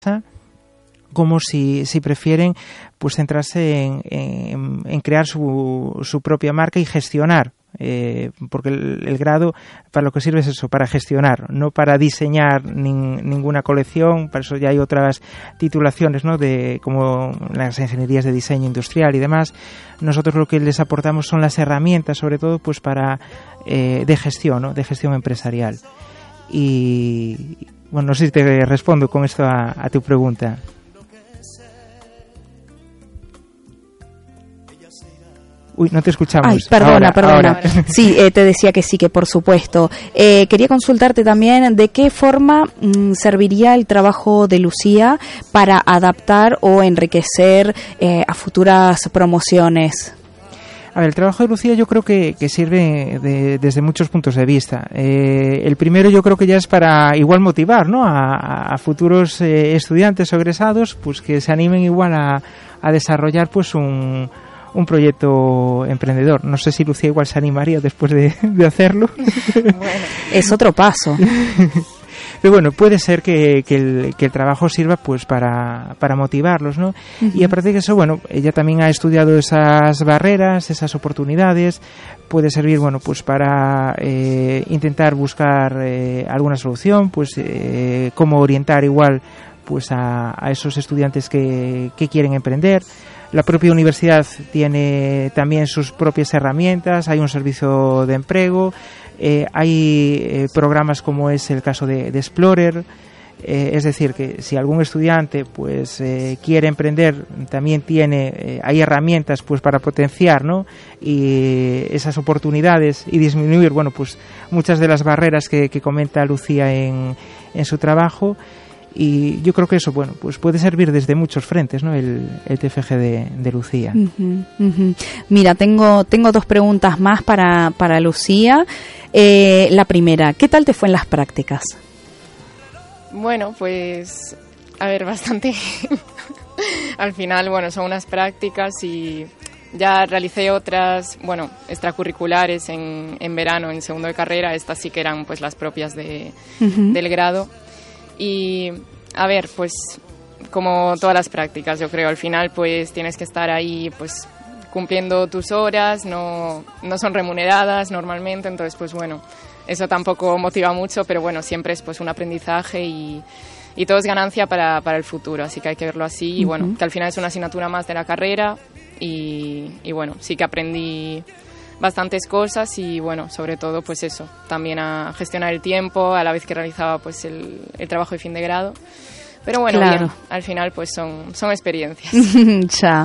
como si prefieren pues centrarse en crear su propia marca y gestionar, porque el grado para lo que sirve es eso, para gestionar, no para diseñar ninguna colección. Para eso ya hay otras titulaciones, ¿no?, de como las ingenierías de diseño industrial y demás. Nosotros lo que les aportamos son las herramientas, sobre todo pues para de gestión, ¿no?, de gestión empresarial. Y bueno, no sé si te respondo con esto a tu pregunta. Uy, no te escuchamos. Ay, perdona. Ahora. Sí, te decía que sí, que por supuesto. Quería consultarte también de qué forma serviría el trabajo de Lucía para adaptar o enriquecer a futuras promociones. A ver, el trabajo de Lucía yo creo que sirve desde muchos puntos de vista. El primero yo creo que ya es para igual motivar, ¿no?, a futuros estudiantes o egresados, pues que se animen igual a desarrollar pues un proyecto emprendedor. No sé si Lucía igual se animaría después de hacerlo. Bueno, es otro paso. Pero bueno, puede ser que el trabajo sirva pues para motivarlos, ¿no? Uh-huh. Y aparte de eso, bueno, ella también ha estudiado esas barreras, esas oportunidades. Puede servir, bueno, pues para intentar buscar alguna solución, pues cómo orientar igual pues a esos estudiantes que quieren emprender. La propia universidad tiene también sus propias herramientas, hay un servicio de empleo, hay programas como es el caso de Explorer, es decir, que si algún estudiante pues quiere emprender, también hay herramientas pues para potenciar, ¿no?, y esas oportunidades y disminuir, bueno, pues muchas de las barreras que comenta Lucía en su trabajo. Y yo creo que eso, bueno, pues puede servir desde muchos frentes, ¿no?, el TFG de Lucía. Uh-huh, uh-huh. Mira, tengo dos preguntas más para Lucía. La primera, ¿qué tal te fue en las prácticas? Bueno, pues, a ver, bastante. Al final, bueno, son unas prácticas y ya realicé otras, bueno, extracurriculares en verano, en segundo de carrera. Estas sí que eran pues las propias uh-huh. del grado. Y, a ver, pues, como todas las prácticas, yo creo, al final, pues, tienes que estar ahí, pues, cumpliendo tus horas, no son remuneradas normalmente, entonces, pues, bueno, eso tampoco motiva mucho, pero, bueno, siempre es, pues, un aprendizaje y todo es ganancia para el futuro, así que hay que verlo así, y, bueno, que al final es una asignatura más de la carrera y bueno, sí que aprendí bastantes cosas y bueno, sobre todo pues eso, también a gestionar el tiempo a la vez que realizaba pues el trabajo de fin de grado. Pero bueno, claro, bien, al final pues son experiencias. Ya.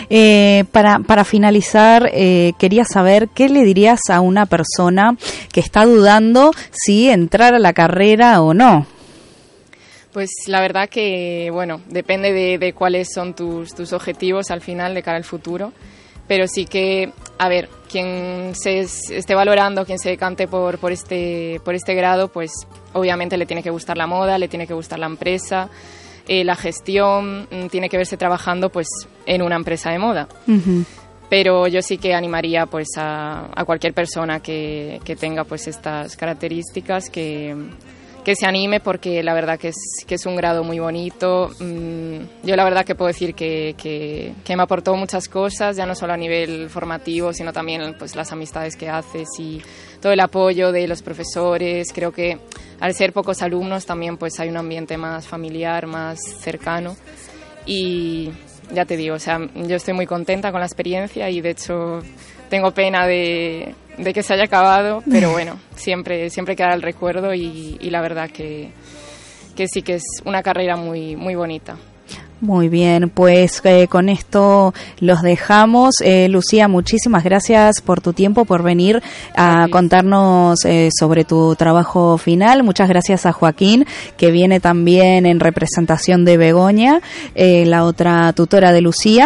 Para finalizar, quería saber qué le dirías a una persona que está dudando si entrar a la carrera o no. Pues la verdad que, bueno, depende de cuáles son tus objetivos al final de cara al futuro. Pero sí que, a ver, quien se esté valorando, quien se decante por este grado, pues obviamente le tiene que gustar la moda, le tiene que gustar la empresa, la gestión, tiene que verse trabajando pues en una empresa de moda. Uh-huh. Pero yo sí que animaría pues a cualquier persona que tenga pues estas características que se anime, porque la verdad que es un grado muy bonito. Yo la verdad que puedo decir que me aportó muchas cosas, ya no solo a nivel formativo, sino también pues las amistades que haces y todo el apoyo de los profesores. Creo que al ser pocos alumnos también pues hay un ambiente más familiar, más cercano y ya te digo, o sea, yo estoy muy contenta con la experiencia y de hecho tengo pena de que se haya acabado, pero bueno, siempre quedará el recuerdo y la verdad que sí que es una carrera muy, muy bonita. Muy bien, pues con esto los dejamos. Lucía, muchísimas gracias por tu tiempo, por venir a contarnos sobre tu trabajo final. Muchas gracias a Joaquín, que viene también en representación de Begoña, la otra tutora de Lucía.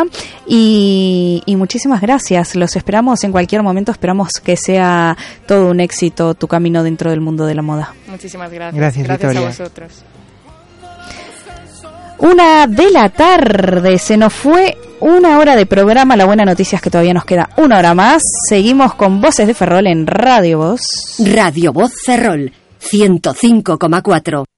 Y muchísimas gracias. Los esperamos en cualquier momento. Esperamos que sea todo un éxito tu camino dentro del mundo de la moda. Muchísimas gracias. Gracias a vosotros. 1:00 p.m, se nos fue 1 hora de programa. La buena noticia es que todavía nos queda 1 hora más. Seguimos con Voces de Ferrol en Radio Voz. Radio Voz Ferrol, 105,4.